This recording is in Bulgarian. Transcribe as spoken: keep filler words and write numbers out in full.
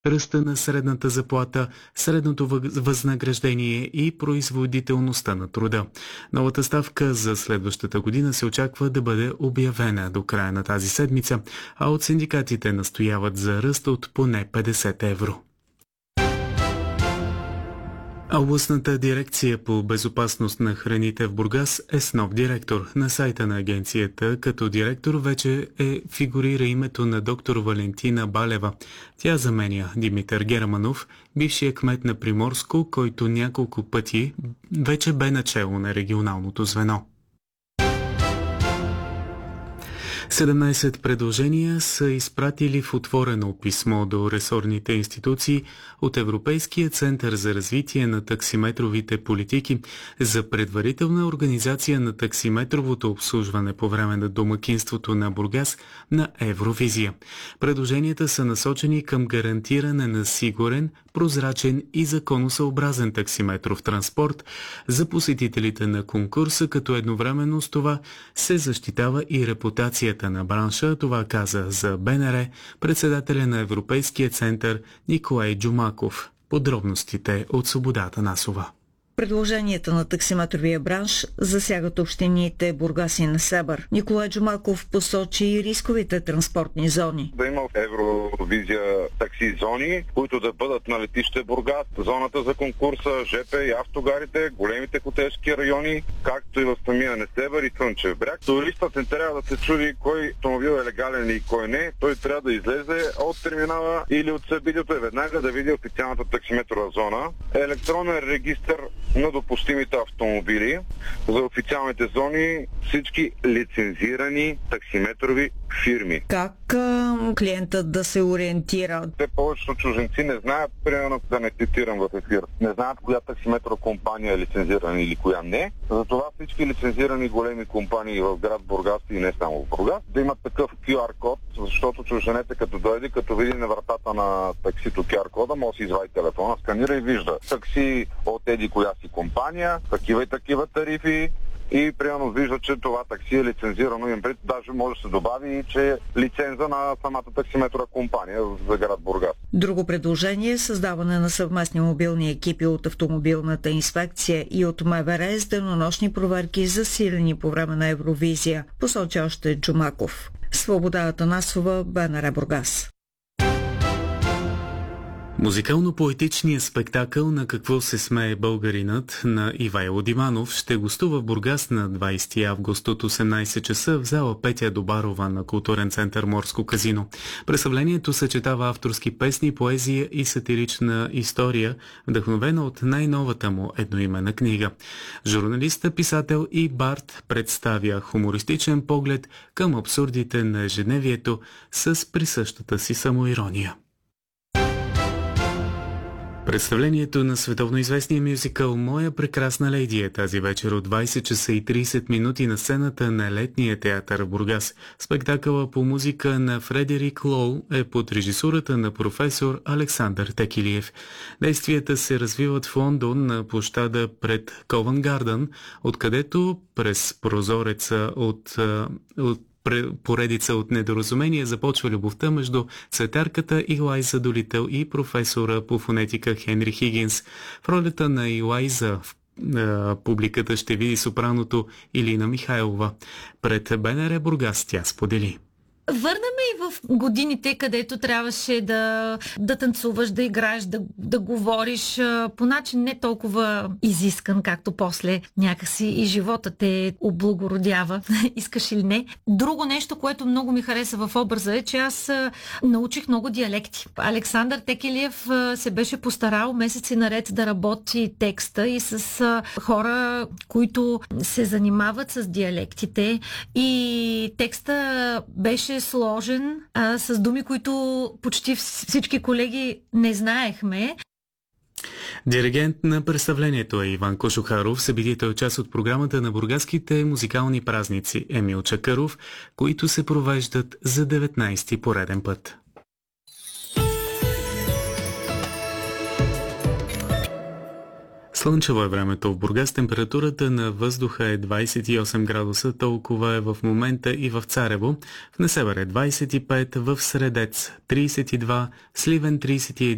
ръста на средната заплата, средното възнаграждение и производителността на труда. Новата ставка за следващата година се очаква да бъде обявена до края на тази седмица, а от синдикатите настояват за ръст от поне петдесет евро. Областната дирекция по безопасност на храните в Бургас е с нов директор. На сайта на агенцията като директор вече е фигурира името на доктор Валентина Балева. Тя заменя Димитър Германов, бившия кмет на Приморско, който няколко пъти вече бе начело на регионалното звено. седемнайсет предложения са изпратили в отворено писмо до ресорните институции от Европейския център за развитие на таксиметровите политики за предварителна организация на таксиметровото обслужване по време на домакинството на Бургас на Евровизия. Предложенията са насочени към гарантиране на сигурен, прозрачен и законосъобразен таксиметров транспорт за посетителите на конкурса, като едновременно с това се защитава и репутацията на бранша. Това каза за БНР председателя на Европейския център Николай Джумаков. Подробностите от Свобода Атанасова. Предложенията на таксиметровия бранш засягат общините Бургас и Несебър. Николай Джумаков посочи и рисковите транспортни зони. Да има Евровизия такси зони, които да бъдат на летище Бургас, зоната за конкурса, ЖП и автогарите, големите хотелски райони, както и в самия Несебър и Слънчев бряг. Туристът не трябва да се чуди кой автомобил е легален и кой не. Той трябва да излезе от терминала или от събитието и веднага да види официалната таксиметрова зона. Електронен регистър на допустимите автомобили за официалните зони, всички лицензирани таксиметрови фирми. Как а, клиентът да се ориентира? Те повечето чужденци не знаят, примерно да не цитирам в ефир, не знаят коя таксиметрова компания е лицензирана или коя не. Затова всички лицензирани големи компании в град Бургас и не само в Бургас да имат такъв кю ар код, защото чужденете като дойде, като види на вратата на таксито кю ар кода, може да си извади телефона, сканира и вижда такси от еди коя си компания, такива и такива тарифи и примерно вижда, че това такси е лицензирано и пред даже може да се добави и че е лиценза на самата таксиметрова компания за град Бургас. Друго предложение е създаване на съвместни мобилни екипи от автомобилната инспекция и от МВР с денонощни проверки, засилени по време на Евровизия, посочи още Джумаков. Свобода Атанасова, БНР Бургас. Музикално-поетичният спектакъл "На какво се смее българинът" на Ивайло Диманов ще гостува в Бургас на двайсети август от осемнайсет часа в зала Петя Добарова на Културен център Морско казино. Представлението съчетава авторски песни, поезия и сатирична история, вдъхновена от най-новата му едноименна книга. Журналистът, писател и бард представя хумористичен поглед към абсурдите на ежедневието с присъщата си самоирония. Представлението на световно известния мюзикъл "Моя прекрасна леди" е тази вечер от двайсет часа и трийсет минути на сцената на Летния театър в Бургас. Спектакъла по музика на Фредерик Лоу е под режисурата на професор Александър Текилиев. Действията се развиват в Лондон на площада пред Ковент Гарден, откъдето през прозореца от, от поредица от недоразумения започва любовта между цветарката Илайза Долител и професора по фонетика Хенри Хигинс. В ролята на Илайза в публиката ще види сопраното Илина Михайлова. Пред БНР Бургас тя сподели: върнаме и в годините, където трябваше да, да танцуваш, да играеш, да, да говориш по начин не толкова изискан, както после някакси и живота те облагородява, искаш или не. Друго нещо, което много ми хареса в образа е, че аз научих много диалекти. Александър Текелиев се беше постарал месеци наред да работи текста и с хора, които се занимават с диалектите, и текста беше сложен, а, с думи, които почти всички колеги не знаехме. Диригент на представлението е Иван Кошухаров. Събитието е част от програмата на бургаските музикални празници Емил Чакъров, които се провеждат за деветнайсети пореден път. Слънчево е времето в Бургас. Температурата на въздуха е двайсет и осем градуса, толкова е в момента и в Царево. В Несебър е двайсет и пет, в Средец трийсет и два, Сливен трийсет и един,